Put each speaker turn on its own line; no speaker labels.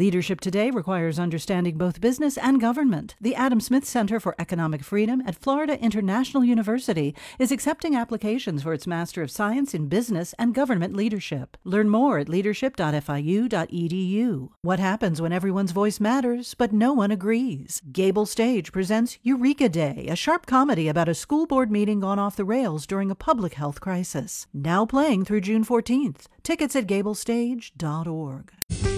Leadership today requires understanding both business and government. The Adam Smith Center for Economic Freedom at Florida International University is accepting applications for its Master of Science in Business and Government Leadership. Learn more at leadership.fiu.edu. What happens when everyone's voice matters, but no one agrees? Gable Stage presents Eureka Day, a sharp comedy about a school board meeting gone off the rails during a public health crisis. Now playing through June 14th. Tickets at gablestage.org.